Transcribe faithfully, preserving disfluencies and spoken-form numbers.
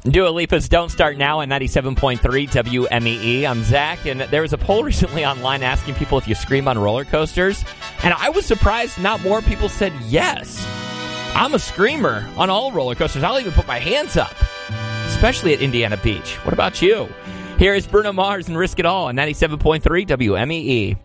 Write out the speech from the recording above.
Dua Lipa's Don't Start Now on ninety-seven point three W M E E. I'm Zach, and there was a poll recently online asking people if you scream on roller coasters, and I was surprised not more people said yes. I'm a screamer on all roller coasters. I'll even put my hands up, especially at Indiana Beach. What about you? Here is Bruno Mars and Risk It All on ninety-seven point three W M E E.